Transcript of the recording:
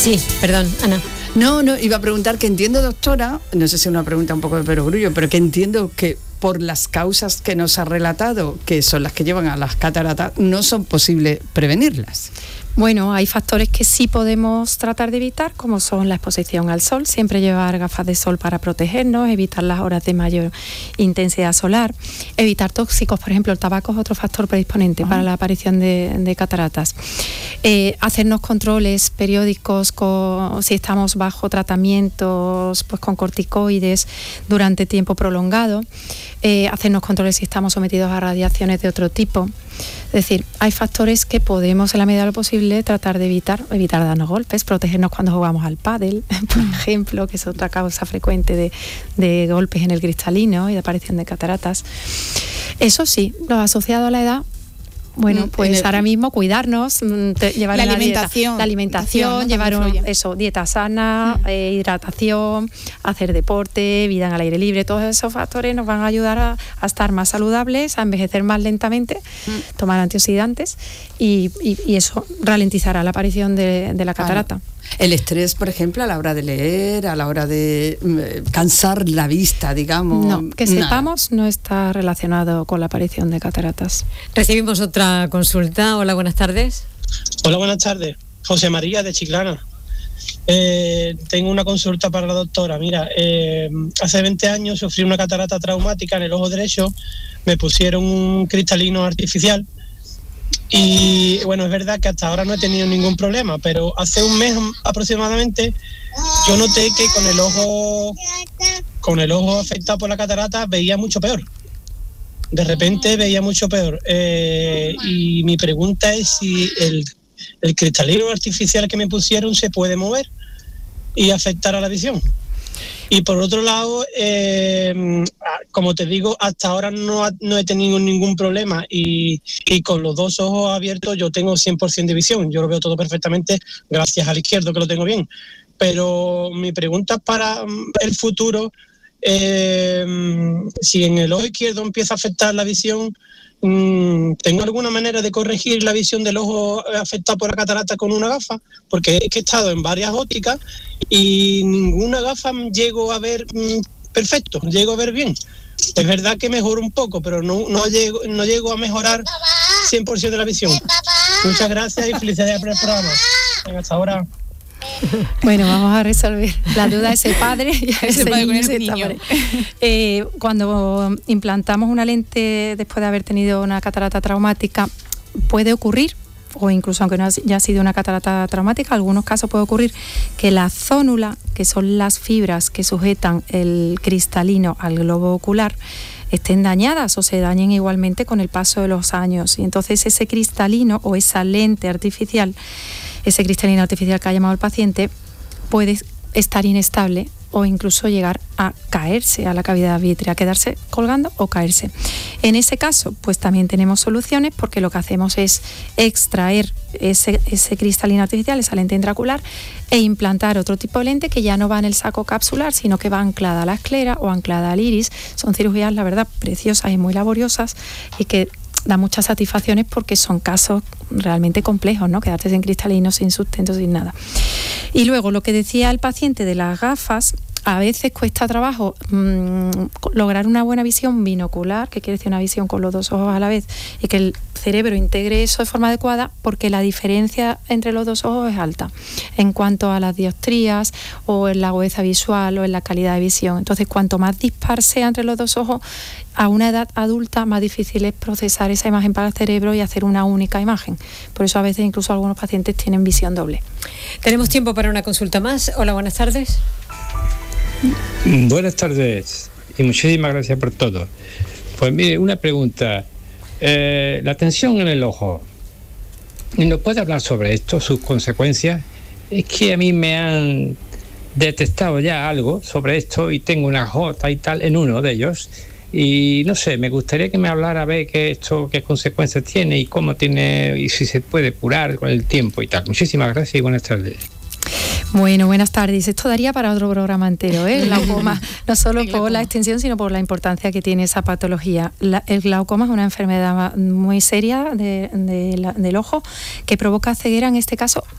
Sí, perdón, Ana. No, iba a preguntar que entiendo, doctora, no sé si es una pregunta un poco de perogrullo, pero que entiendo que por las causas que nos ha relatado, que son las que llevan a las cataratas, no son posibles prevenirlas. Bueno, hay factores que sí podemos tratar de evitar, como son la exposición al sol, siempre llevar gafas de sol para protegernos, evitar las horas de mayor intensidad solar, evitar tóxicos, por ejemplo, el tabaco es otro factor predisponente para la aparición de cataratas. Hacernos controles periódicos si estamos bajo tratamientos pues con corticoides durante tiempo prolongado, hacernos controles si estamos sometidos a radiaciones de otro tipo. Es decir, hay factores que podemos en la medida de lo posible tratar de evitar darnos golpes, protegernos cuando jugamos al pádel, por ejemplo, que es otra causa frecuente de golpes en el cristalino y de aparición de cataratas. Eso sí, lo asociado a la edad, bueno, pues ahora mismo cuidarnos, llevar la alimentación, llevar dieta sana, hidratación, hacer deporte, vida en el aire libre, todos esos factores nos van a ayudar a estar más saludables, a envejecer más lentamente, tomar antioxidantes y eso ralentizará la aparición de la catarata. Claro. El estrés, por ejemplo, a la hora de leer, a la hora de cansar la vista, digamos. No, que sepamos, no está relacionado con la aparición de cataratas. Recibimos otra consulta. Hola, buenas tardes. Hola, buenas tardes. José María de Chiclana. Tengo una consulta para la doctora. Mira, hace 20 años sufrí una catarata traumática en el ojo derecho. Me pusieron un cristalino artificial. Y bueno, es verdad que hasta ahora no he tenido ningún problema, pero hace un mes aproximadamente yo noté que con el ojo afectado por la catarata veía mucho peor. De repente veía mucho peor. Y mi pregunta es si el cristalino artificial que me pusieron se puede mover y afectar a la visión. Y por otro lado, como te digo, hasta ahora no he tenido ningún problema y con los dos ojos abiertos yo tengo 100% de visión. Yo lo veo todo perfectamente gracias al izquierdo, que lo tengo bien. Pero mi pregunta para el futuro, si en el ojo izquierdo empieza a afectar la visión, ¿tengo alguna manera de corregir la visión del ojo afectado por la catarata con una gafa? Porque es que he estado en varias ópticas y ninguna gafa llego a ver perfecto, llego a ver bien. Es verdad que mejoro un poco, pero no llego a mejorar 100% de la visión. Muchas gracias y felicidades por el programa. Venga, hasta ahora. Bueno, vamos a resolver la duda de ese padre y a ese niño. Cuando implantamos una lente después de haber tenido una catarata traumática, puede ocurrir, o incluso aunque no haya sido una catarata traumática, en algunos casos puede ocurrir que la zónula, que son las fibras que sujetan el cristalino al globo ocular, estén dañadas o se dañen igualmente con el paso de los años. Y entonces ese cristalino o esa lente artificial, ese cristalino artificial que ha llamado el paciente, puede estar inestable o incluso llegar a caerse a la cavidad vítrea, quedarse colgando o caerse. En ese caso, pues también tenemos soluciones, porque lo que hacemos es extraer ese cristalino artificial, esa lente intraocular, e implantar otro tipo de lente que ya no va en el saco capsular, sino que va anclada a la esclera o anclada al iris. Son cirugías, la verdad, preciosas y muy laboriosas y que da muchas satisfacciones porque son casos realmente complejos, ¿no? Quedarte sin cristalino, sin sustento, sin nada. Y luego, lo que decía el paciente de las gafas, a veces cuesta trabajo lograr una buena visión binocular, que quiere decir una visión con los dos ojos a la vez, y que el cerebro integre eso de forma adecuada, porque la diferencia entre los dos ojos es alta en cuanto a las dioptrías o en la agudeza visual o en la calidad de visión. Entonces, cuanto más dispar sea entre los dos ojos, a una edad adulta más difícil es procesar esa imagen para el cerebro y hacer una única imagen. Por eso a veces incluso algunos pacientes tienen visión doble. Tenemos tiempo para una consulta más. Hola, buenas tardes. Buenas tardes y muchísimas gracias por todo. Pues mire, una pregunta. La tensión en el ojo, ¿nos puede hablar sobre esto, sus consecuencias? Es que a mí me han detectado ya algo sobre esto y tengo una J y tal en uno de ellos. Y no sé, me gustaría que me hablara a ver qué consecuencias tiene y cómo tiene y si se puede curar con el tiempo y tal. Muchísimas gracias y buenas tardes. Bueno, buenas tardes. Esto daría para otro programa entero, ¿eh? El glaucoma, no solo por la extensión, sino por la importancia que tiene esa patología. El glaucoma es una enfermedad muy seria del ojo que provoca ceguera, en este caso